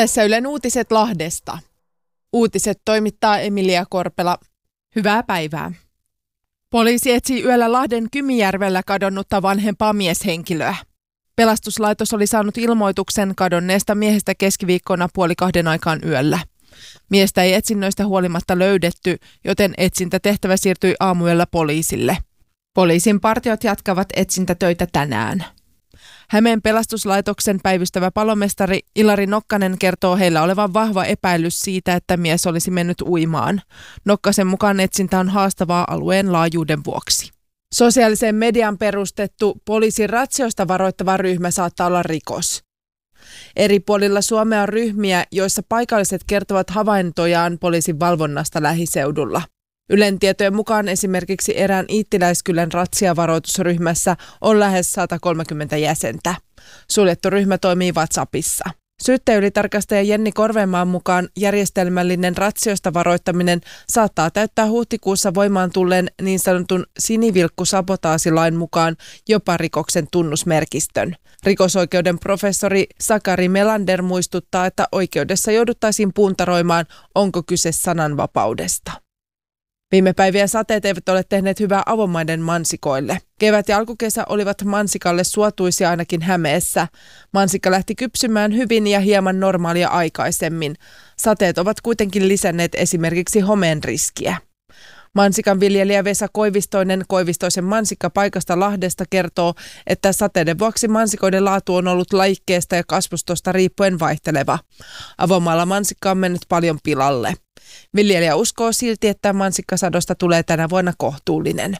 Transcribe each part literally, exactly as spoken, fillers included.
Tässä Ylen uutiset Lahdesta. Uutiset toimittaa Emilia Korpela. Hyvää päivää. Poliisi etsii yöllä Lahden Kymijärvellä kadonnutta vanhempaa mieshenkilöä. Pelastuslaitos oli saanut ilmoituksen kadonneesta miehestä keskiviikkona puoli kahden aikaan yöllä. Miestä ei etsinnöistä huolimatta löydetty, joten etsintätehtävä siirtyi aamuyöllä poliisille. Poliisin partiot jatkavat etsintätöitä tänään. Hämeen pelastuslaitoksen päivystävä palomestari Ilari Nokkanen kertoo heillä olevan vahva epäilys siitä, että mies olisi mennyt uimaan. Nokkasen mukaan etsintä on haastavaa alueen laajuuden vuoksi. Sosiaalisen median perustettu poliisin ratsioista varoittava ryhmä saattaa olla rikos. Eri puolilla Suomea on ryhmiä, joissa paikalliset kertovat havaintojaan poliisin valvonnasta lähiseudulla. Ylen tietojen mukaan esimerkiksi erään Iittiläiskylän ratsiavaroitusryhmässä on lähes sata kolmekymmentä jäsentä. Suljettu ryhmä toimii WhatsAppissa. Syyttäjäylitarkastaja Jenni Korvenmaan mukaan järjestelmällinen ratsioista varoittaminen saattaa täyttää huhtikuussa voimaan tulleen niin sanotun sinivilkkusabotaasilain mukaan jopa rikoksen tunnusmerkistön. Rikosoikeuden professori Sakari Melander muistuttaa, että oikeudessa jouduttaisiin puntaroimaan, onko kyse sananvapaudesta. Viime päivien sateet eivät ole tehneet hyvää avomaiden mansikoille. Kevät ja alkukesä olivat mansikalle suotuisia ainakin Hämeessä. Mansikka lähti kypsymään hyvin ja hieman normaalia aikaisemmin. Sateet ovat kuitenkin lisänneet esimerkiksi homeen riskiä. Mansikan viljelijä Vesa Koivistoinen Koivistoisen mansikkapaikasta Lahdesta kertoo, että sateiden vuoksi mansikoiden laatu on ollut lajikkeesta ja kasvustosta riippuen vaihteleva. Avomaalla mansikka on mennyt paljon pilalle. Viljelijä uskoo silti, että mansikkasadosta tulee tänä vuonna kohtuullinen.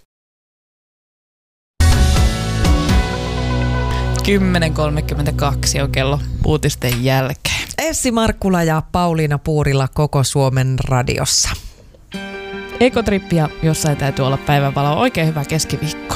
kymmenen kolmekymmentäkaksi on kello uutisten jälkeen. Essi Markkula ja Pauliina Puurila koko Suomen radiossa. Ekotrippiä, jossain täytyy olla päivänvaloa. Oikein hyvä keskiviikko.